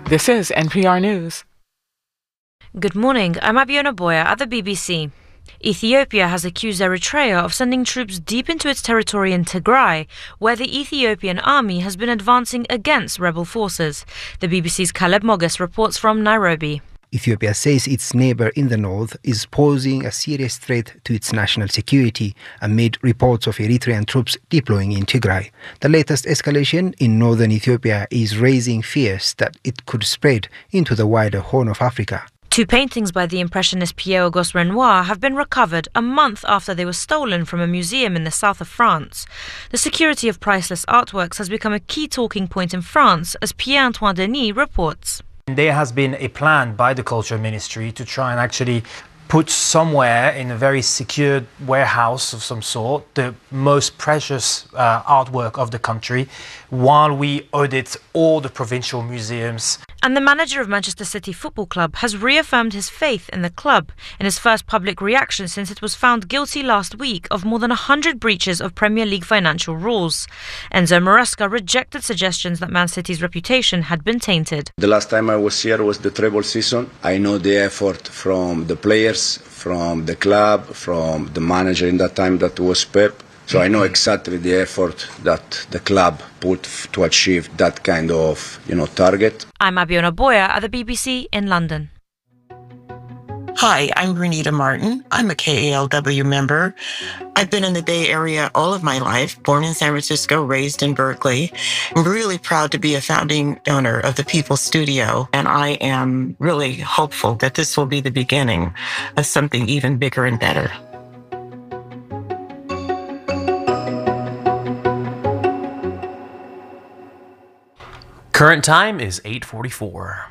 This is NPR News. Good morning, I'm Abiona Boya at the BBC. Ethiopia has accused Eritrea of sending troops deep into its territory in Tigray, where the Ethiopian army has been advancing against rebel forces. The BBC's Caleb Mogus reports from Nairobi. Ethiopia says its neighbor in the north is posing a serious threat to its national security amid reports of Eritrean troops deploying in Tigray. The latest escalation in northern Ethiopia is raising fears that it could spread into the wider Horn of Africa. Two paintings by the Impressionist Pierre-Auguste Renoir have been recovered a month after they were stolen from a museum in the south of France. The security of priceless artworks has become a key talking point in France, as Pierre-Antoine Denis reports. There has been a plan by the Culture Ministry to try and actually put somewhere in a very secured warehouse of some sort the most precious artwork of the country while we audit all the provincial museums. And the manager of Manchester City Football Club has reaffirmed his faith in the club in his first public reaction since it was found guilty last week of more than 100 breaches of Premier League financial rules. Enzo Maresca rejected suggestions that Man City's reputation had been tainted. The last time I was here was the treble season. I know the effort from the players, from the club, from the manager in that time that was Pep. So I know exactly the effort that the club put to achieve that kind of, target. I'm Abiona Boya at the BBC in London. Hi, I'm Renita Martin. I'm a KALW member. I've been in the Bay Area all of my life, born in San Francisco, raised in Berkeley. I'm really proud to be a founding donor of the People's Studio, and I am really hopeful that this will be the beginning of something even bigger and better. Current time is 8:44.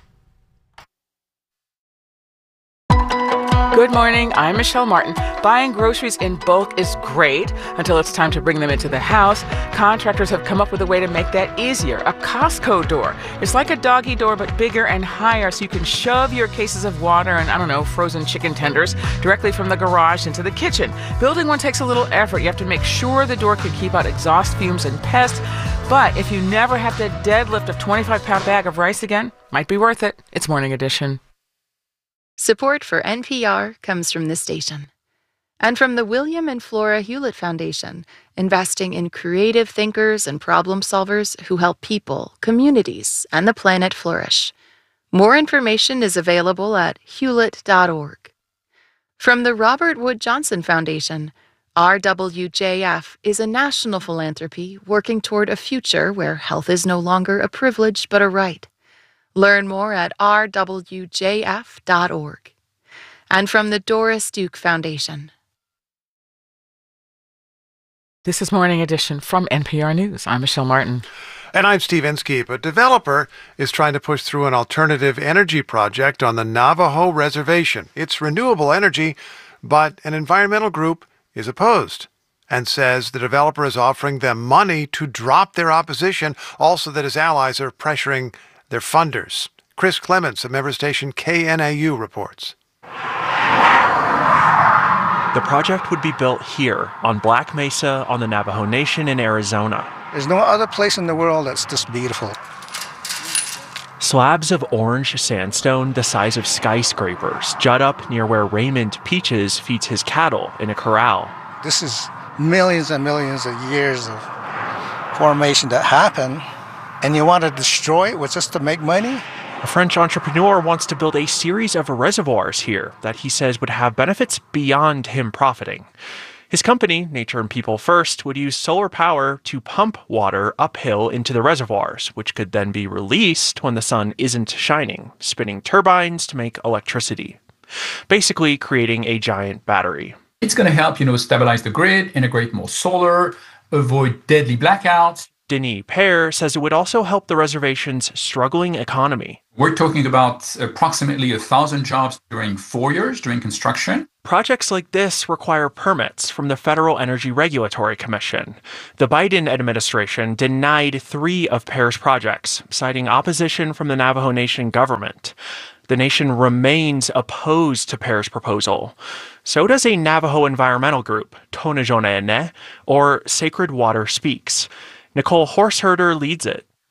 Good morning, I'm Michelle Martin. Buying groceries in bulk is great until it's time to bring them into the house. Contractors have come up with a way to make that easier, a Costco door. It's like a doggy door, but bigger and higher, so you can shove your cases of water and, frozen chicken tenders directly from the garage into the kitchen. Building one takes a little effort. You have to make sure the door can keep out exhaust fumes and pests. But if you never have to deadlift a 25-pound bag of rice again, might be worth it. It's Morning Edition. Support for NPR comes from this station and from the William and Flora Hewlett Foundation, investing in creative thinkers and problem solvers who help people, communities, and the planet flourish. More information is available at hewlett.org. From the Robert Wood Johnson Foundation, RWJF is a national philanthropy working toward a future where health is no longer a privilege but a right. Learn more at rwjf.org. And from the Doris Duke Foundation. This is Morning Edition from NPR News. I'm Michelle Martin. And I'm Steve Inskeep. A developer is trying to push through an alternative energy project on the Navajo Reservation. It's renewable energy, but an environmental group is opposed and says the developer is offering them money to drop their opposition, also that his allies are pressuring their funders. Chris Clements of member station KNAU reports. The project would be built here on Black Mesa on the Navajo Nation in Arizona. There's no other place in the world that's this beautiful. Slabs of orange sandstone the size of skyscrapers jut up near where Raymond Peaches feeds his cattle in a corral. This is millions and millions of years of formation that happened, and you want to destroy it just to make money? A French entrepreneur wants to build a series of reservoirs here that he says would have benefits beyond him profiting. His company, Nature and People First, would use solar power to pump water uphill into the reservoirs, which could then be released when the sun isn't shining, spinning turbines to make electricity, basically creating a giant battery. It's going to help, stabilize the grid, integrate more solar, avoid deadly blackouts. Denis Pear says it would also help the reservation's struggling economy. We're talking about approximately 1,000 jobs during 4 years during construction. Projects like this require permits from the Federal Energy Regulatory Commission. The Biden administration denied 3 of Pear's projects, citing opposition from the Navajo Nation government. The nation remains opposed to Pear's proposal. So does a Navajo environmental group, Tonajonene, or Sacred Water Speaks. Nicole Horseherder leads it.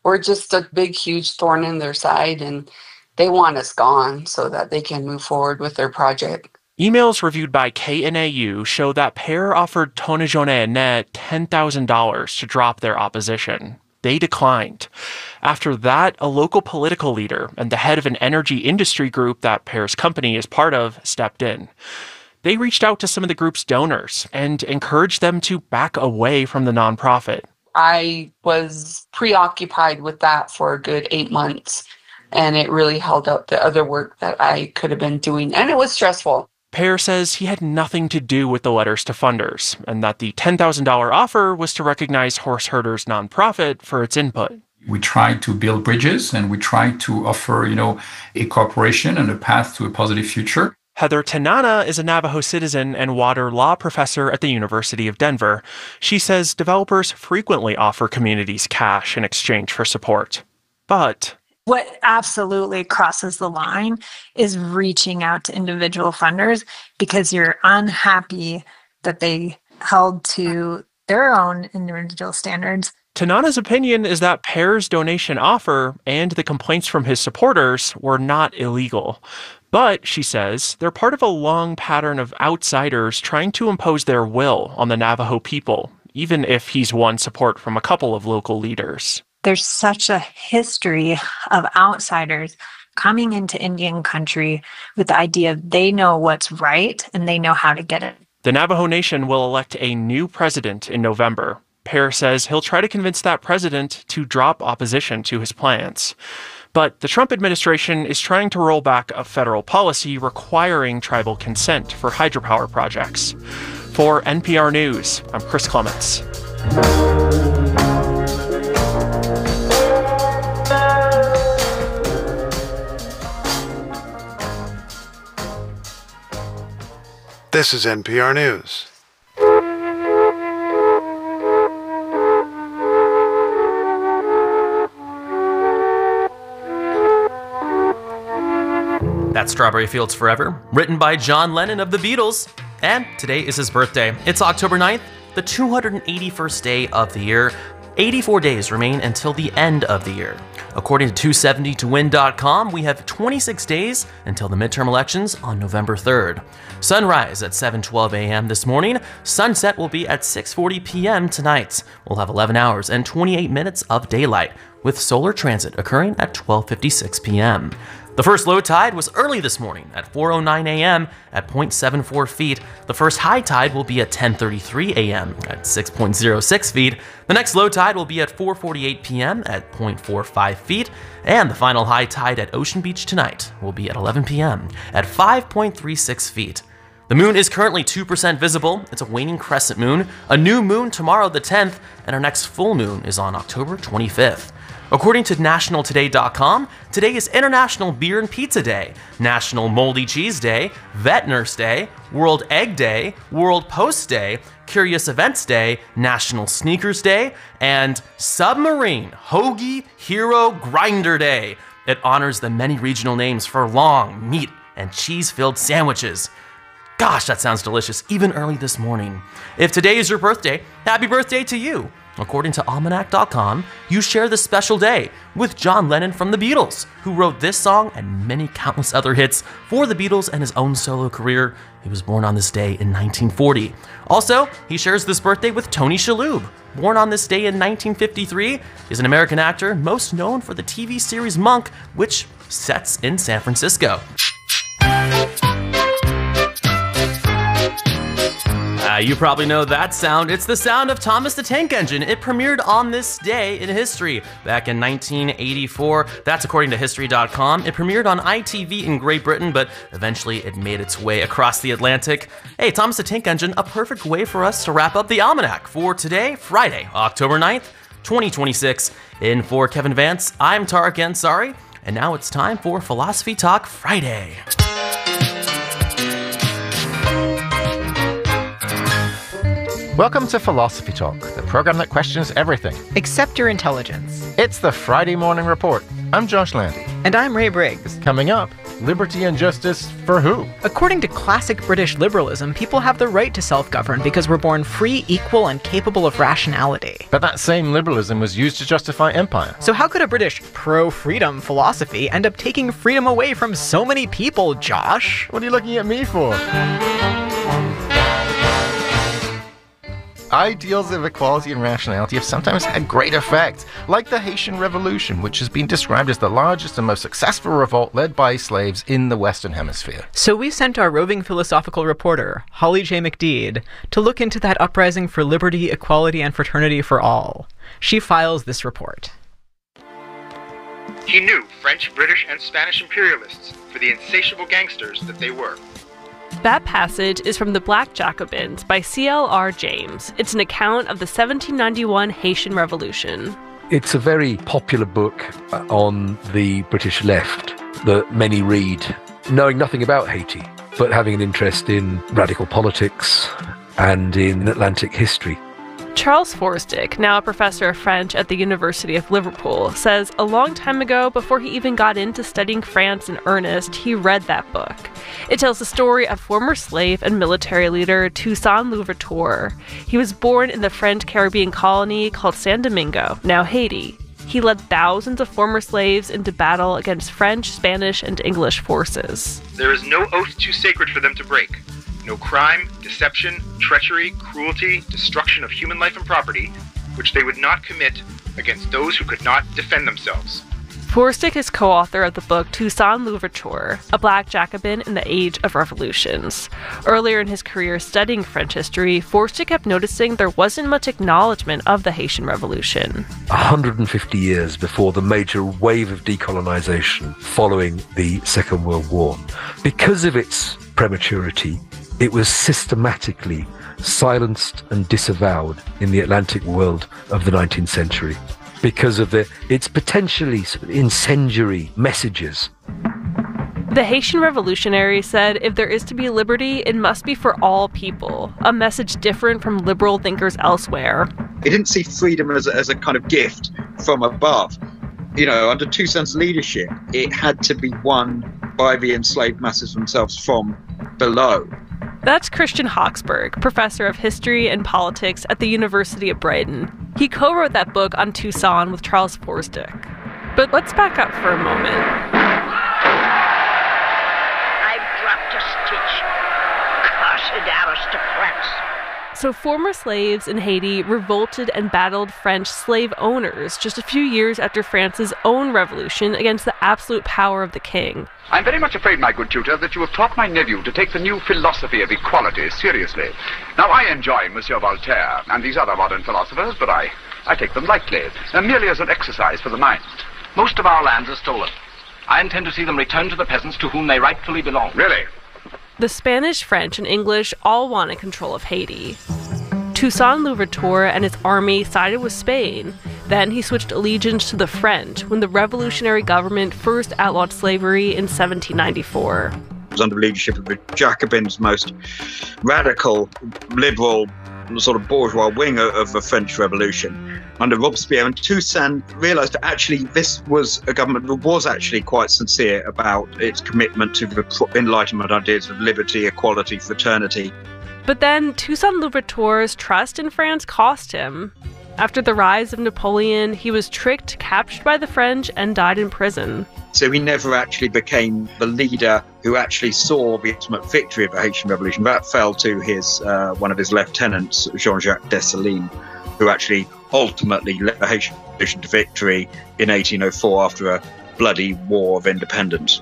we're just a big, huge thorn in their side, and they want us gone so that they can move forward with their project. Emails reviewed by KNAU show that PEAR offered Tonajone $10,000 to drop their opposition. They declined. After that, a local political leader and the head of an energy industry group that PEAR's company is part of stepped in. They reached out to some of the group's donors and encouraged them to back away from the nonprofit. I was preoccupied with that for a good 8 months, and it really held up the other work that I could have been doing, and it was stressful. PEAR says he had nothing to do with the letters to funders, and that the $10,000 offer was to recognize Horse Herders nonprofit for its input. We try to build bridges, and we try to offer, a cooperation and a path to a positive future. Heather Tanana is a Navajo citizen and water law professor at the University of Denver. She says developers frequently offer communities cash in exchange for support. But what absolutely crosses the line is reaching out to individual funders because you're unhappy that they held to their own individual standards. Tanana's opinion is that PEAR's donation offer and the complaints from his supporters were not illegal. But, she says, they're part of a long pattern of outsiders trying to impose their will on the Navajo people, even if he's won support from a couple of local leaders. There's such a history of outsiders coming into Indian country with the idea they know what's right and they know how to get it. The Navajo Nation will elect a new president in November. PEAR says he'll try to convince that president to drop opposition to his plans. But the Trump administration is trying to roll back a federal policy requiring tribal consent for hydropower projects. For NPR News, I'm Chris Clements. This is NPR News. That's Strawberry Fields Forever, written by John Lennon of the Beatles. And today is his birthday. It's October 9th, the 281st day of the year. 84 days remain until the end of the year. According to 270towin.com, we have 26 days until the midterm elections on November 3rd. Sunrise at 7:12 a.m. this morning. Sunset will be at 6:40 p.m. tonight. We'll have 11 hours and 28 minutes of daylight, with solar transit occurring at 12:56 p.m. The first low tide was early this morning at 4:09 a.m. at 0.74 feet. The first high tide will be at 10:33 a.m. at 6.06 feet. The next low tide will be at 4:48 p.m. at 0.45 feet. And the final high tide at Ocean Beach tonight will be at 11 p.m. at 5.36 feet. The moon is currently 2% visible. It's a waning crescent moon. A new moon tomorrow the 10th, and our next full moon is on October 25th. According to nationaltoday.com, today is International Beer and Pizza Day, National Moldy Cheese Day, Vet Nurse Day, World Egg Day, World Post Day, Curious Events Day, National Sneakers Day, and Submarine Hoagie Hero Grinder Day. It honors the many regional names for long, meat, and cheese-filled sandwiches. Gosh, that sounds delicious, even early this morning. If today is your birthday, happy birthday to you. According to Almanac.com, you share this special day with John Lennon from the Beatles, who wrote this song and many countless other hits for the Beatles and his own solo career. He was born on this day in 1940. Also, he shares this birthday with Tony Shalhoub. Born on this day in 1953, is an American actor most known for the TV series Monk, which sets in San Francisco. You probably know that sound. It's the sound of Thomas the Tank Engine. It premiered on this day in history back in 1984. That's according to History.com. It premiered on ITV in Great Britain, but eventually it made its way across the Atlantic. Hey, Thomas the Tank Engine, a perfect way for us to wrap up the Almanac for today, Friday, October 9th, 2026. In for Kevin Vance, I'm Tarek Ansari, and now it's time for Philosophy Talk Friday. Welcome to Philosophy Talk, the program that questions everything except your intelligence. It's the Friday Morning Report. I'm Josh Landy. And I'm Ray Briggs. Coming up, liberty and justice for who? According to classic British liberalism, people have the right to self-govern because we're born free, equal, and capable of rationality. But that same liberalism was used to justify empire. So how could a British pro-freedom philosophy end up taking freedom away from so many people, Josh? What are you looking at me for? Ideals of equality and rationality have sometimes had great effect, like the Haitian Revolution, which has been described as the largest and most successful revolt led by slaves in the Western Hemisphere. So we sent our roving philosophical reporter, Holly J. McDeed, to look into that uprising for liberty, equality, and fraternity for all. She files this report. He knew French, British, and Spanish imperialists for the insatiable gangsters that they were. That passage is from The Black Jacobins by C.L.R. James. It's an account of the 1791 Haitian Revolution. It's a very popular book on the British left that many read, knowing nothing about Haiti, but having an interest in radical politics and in Atlantic history. Charles Forstick, now a professor of French at the University of Liverpool, says a long time ago, before he even got into studying France in earnest, he read that book. It tells the story of former slave and military leader Toussaint Louverture. He was born in the French Caribbean colony called San Domingo, now Haiti. He led thousands of former slaves into battle against French, Spanish, and English forces. There is no oath too sacred for them to break. No crime, deception, treachery, cruelty, destruction of human life and property, which they would not commit against those who could not defend themselves. Forstick is co-author of the book Toussaint Louverture, A Black Jacobin in the Age of Revolutions. Earlier in his career studying French history, Forstick kept noticing there wasn't much acknowledgement of the Haitian Revolution. 150 years before the major wave of decolonization following the Second World War. Because of its prematurity, it was systematically silenced and disavowed in the Atlantic world of the 19th century because of its potentially incendiary messages. The Haitian revolutionaries said if there is to be liberty, it must be for all people, a message different from liberal thinkers elsewhere. They didn't see freedom as a kind of gift from above. You know, under Toussaint's leadership, it had to be won by the enslaved masses themselves from below. That's Christian Hawksburg, professor of history and politics at the University of Brighton. He co-wrote that book on Toussaint with Charles Forstick. But let's back up for a moment. I've dropped a stitch. Cursed aristocrats. So former slaves in Haiti revolted and battled French slave owners just a few years after France's own revolution against the absolute power of the king. I'm very much afraid, my good tutor, that you have taught my nephew to take the new philosophy of equality seriously. Now, I enjoy Monsieur Voltaire and these other modern philosophers, but I take them lightly, merely as an exercise for the mind. Most of our lands are stolen. I intend to see them returned to the peasants to whom they rightfully belong. Really? The Spanish, French, and English all wanted control of Haiti. Toussaint Louverture and his army sided with Spain. Then he switched allegiance to the French when the revolutionary government first outlawed slavery in 1794. It was under the leadership of the Jacobins, most radical, liberal, sort of bourgeois wing of the French Revolution under Robespierre, and Toussaint realised that actually this was a government that was actually quite sincere about its commitment to the Enlightenment ideas of liberty, equality, fraternity. But then Toussaint Louverture's trust in France cost him. After the rise of Napoleon, he was tricked, captured by the French, and died in prison. So he never actually became the leader who actually saw the ultimate victory of the Haitian Revolution. That fell to his one of his lieutenants, Jean-Jacques Dessalines, who actually ultimately led the Haitian Revolution to victory in 1804 after a bloody war of independence.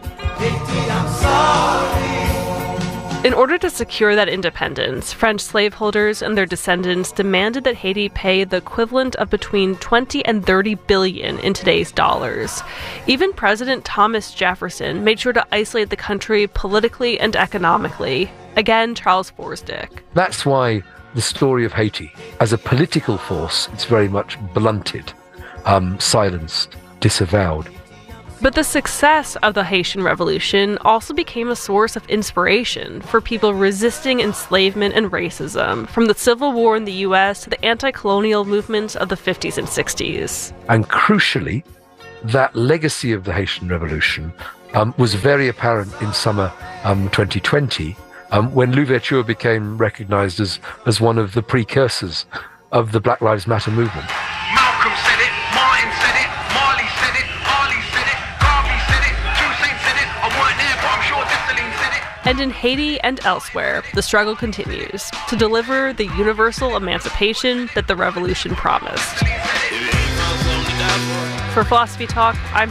In order to secure that independence, French slaveholders and their descendants demanded that Haiti pay the equivalent of between 20 and 30 billion in today's dollars. Even President Thomas Jefferson made sure to isolate the country politically and economically. Again, Charles Forstick. That's why the story of Haiti, as a political force, it's very much blunted, silenced, disavowed. But the success of the Haitian Revolution also became a source of inspiration for people resisting enslavement and racism, from the Civil War in the US to the anti-colonial movements of the 50s and 60s. And crucially, that legacy of the Haitian Revolution was very apparent in summer 2020, when Louverture became recognized as one of the precursors of the Black Lives Matter movement. Malcolm said it, Martin said it, Marley said it, Ali said it, Garvey said it, Toussaint said it, I weren't there, but I'm sure Dessalines said it. And in Haiti and elsewhere, the struggle continues to deliver the universal emancipation that the revolution promised. For Philosophy Talk, I'm